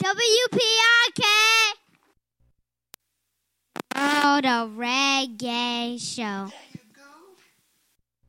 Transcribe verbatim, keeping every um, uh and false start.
W P R K. World of Reggae Show.